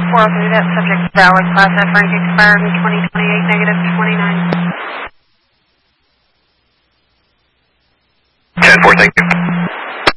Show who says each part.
Speaker 1: 403, that subject is valid. Class F rank expired in 2028, negative 29.
Speaker 2: 10-4, thank you.